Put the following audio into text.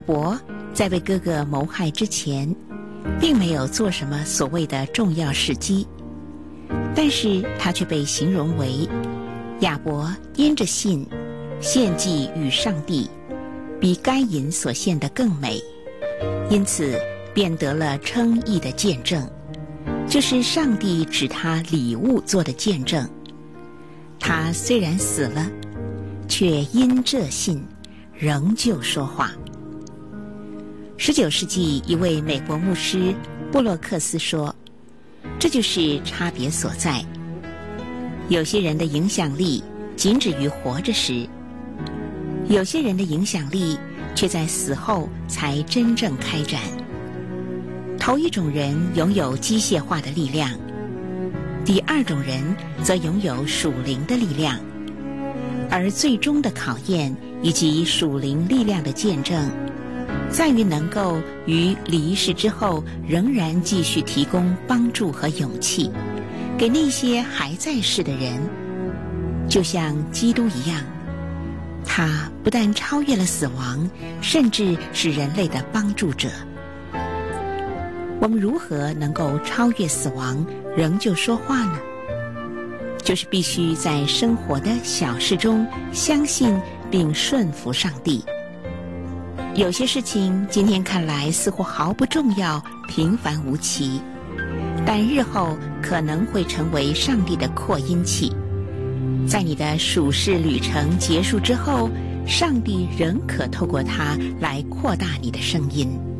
伯在为哥哥谋害之前，并没有做什么所谓的重要事迹，但是他却被形容为亚伯因着信献祭与上帝，比该隐所献的更美，因此便得了称义的见证，就是上帝指他礼物做的见证。他虽然死了，却因这信仍旧说话。19世纪一位美国牧师布洛克斯说，这就是差别所在。有些人的影响力仅止于活着时，有些人的影响力却在死后才真正开展。头一种人拥有机械化的力量，第二种人则拥有属灵的力量，而最终的考验以及属灵力量的见证，在于能够于离世之后仍然继续提供帮助和勇气给那些还在世的人，就像基督一样，他不但超越了死亡，甚至是人类的帮助者。我们如何能够超越死亡，仍旧说话呢？就是必须在生活的小事中相信并顺服上帝。有些事情今天看来似乎毫不重要，平凡无奇，但日后可能会成为上帝的扩音器。在你的属世旅程结束之后，上帝仍可透过它来扩大你的声音。